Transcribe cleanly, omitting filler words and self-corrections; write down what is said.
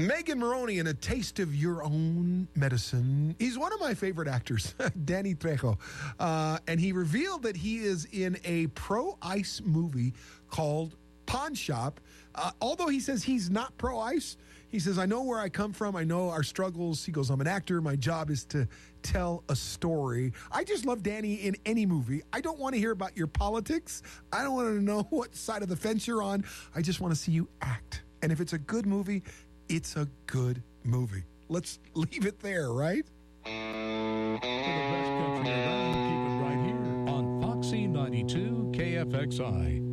Megan Maroney in A Taste of Your Own Medicine. He's one of my favorite actors, Danny Trejo. And he revealed that he is in a pro-ice movie called Pawn Shop. Although he says he's not pro-ice, he says, I know where I come from. I know our struggles. He goes, I'm an actor. My job is to tell a story. I just love Danny in any movie. I don't want to hear about your politics. I don't want to know what side of the fence you're on. I just want to see you act. And if it's a good movie, it's a good movie. Let's leave it there, right? For the best country around, keep it right here on Foxy 92 KFXI.